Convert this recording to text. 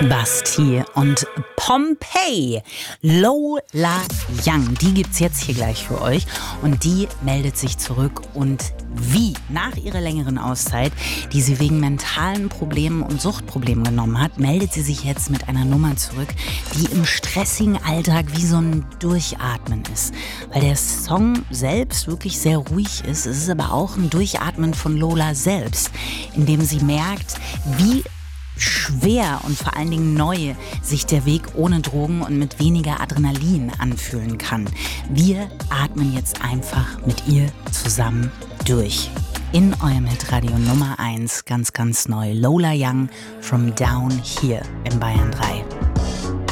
Bastille und Pompeii. Lola Young, die gibt's jetzt hier gleich für euch und die meldet sich zurück und wie nach ihrer längeren Auszeit, die sie wegen mentalen Problemen und Suchtproblemen genommen hat, meldet sie sich jetzt mit einer Nummer zurück, die im stressigen Alltag wie so ein Durchatmen ist. Weil der Song selbst wirklich sehr ruhig ist, es ist aber auch ein Durchatmen von Lola selbst, indem sie merkt, wie schwer und vor allen Dingen neu sich der Weg ohne Drogen und mit weniger Adrenalin anfühlen kann. Wir atmen jetzt einfach mit ihr zusammen durch. In eurem Hitradio Nummer 1, ganz, ganz neu. Lola Young from Down Here in Bayern 3.